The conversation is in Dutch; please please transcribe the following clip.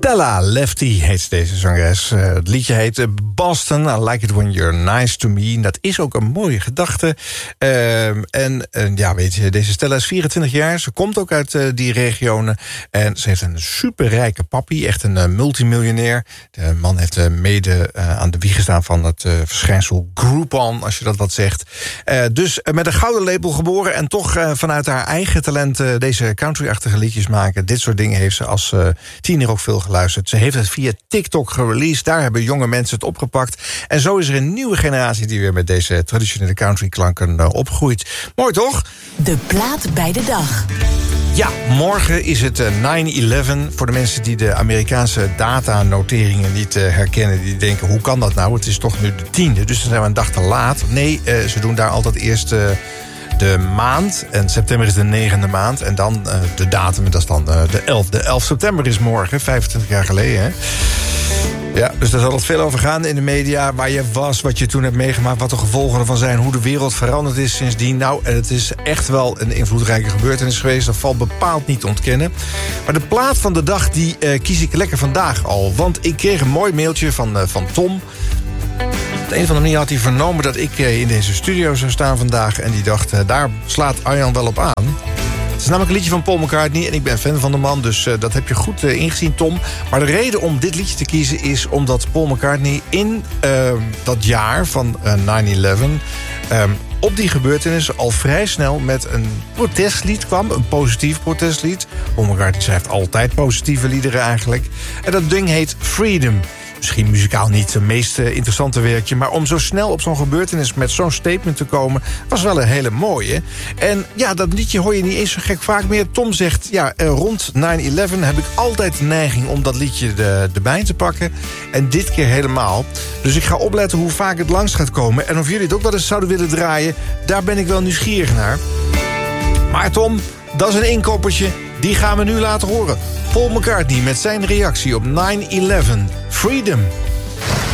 Stella Lefty heet deze zangeres. Het liedje heet Boston, I Like It When You're Nice To Me. Dat is ook een mooie gedachte. Ja, weet je, deze Stella is 24 jaar. Ze komt ook uit die regionen. En ze heeft een superrijke papi, echt een multimiljonair. De man heeft mede aan de wieg gestaan van het verschijnsel Groupon, als je dat wat zegt. Dus met een gouden label geboren en toch vanuit haar eigen talent deze country-achtige liedjes maken. Dit soort dingen heeft ze als tiener ook veel geluisterd. Ze heeft het via TikTok gereleased. Daar hebben jonge mensen het opgepakt. En zo is er een nieuwe generatie die weer met deze traditionele country-klanken opgroeit. Mooi toch? De plaat bij de dag. Ja, morgen is het 9/11. Voor de mensen die de Amerikaanse datanoteringen niet herkennen, die denken, hoe kan dat nou? Het is toch nu de 10e, dus dan zijn we een dag te laat. Nee, ze doen daar altijd eerst de maand. En september is de 9e maand. En dan de datum, dat is dan de 11e. 11 september is morgen, 25 jaar geleden, hè? Ja, dus daar zal het veel over gaan in de media. Waar je was, wat je toen hebt meegemaakt, wat de gevolgen ervan zijn, hoe de wereld veranderd is sindsdien. Nou, het is echt wel een invloedrijke gebeurtenis geweest. Dat valt bepaald niet te ontkennen. Maar de plaat van de dag, die kies ik lekker vandaag al. Want ik kreeg een mooi mailtje van Tom. Op de een of andere manier had hij vernomen dat ik in deze studio zou staan vandaag. En die dacht, daar slaat Arjan wel op aan. Het is namelijk een liedje van Paul McCartney en ik ben fan van de man, dus dat heb je goed ingezien, Tom. Maar de reden om dit liedje te kiezen is omdat Paul McCartney in dat jaar van 9/11... op die gebeurtenis al vrij snel met een protestlied kwam. Een positief protestlied. Paul McCartney schrijft altijd positieve liederen eigenlijk. En dat ding heet Freedom. Misschien muzikaal niet het meest interessante werkje, maar om zo snel op zo'n gebeurtenis met zo'n statement te komen, was wel een hele mooie. En ja, dat liedje hoor je niet eens zo gek vaak meer. Tom zegt, ja, rond 9/11 heb ik altijd de neiging om dat liedje erbij te pakken. En dit keer helemaal. Dus ik ga opletten hoe vaak het langs gaat komen. En of jullie het ook wel eens zouden willen draaien, daar ben ik wel nieuwsgierig naar. Maar Tom, dat is een inkoppertje. Die gaan we nu laten horen. Paul McCartney met zijn reactie op 9/11. Freedom.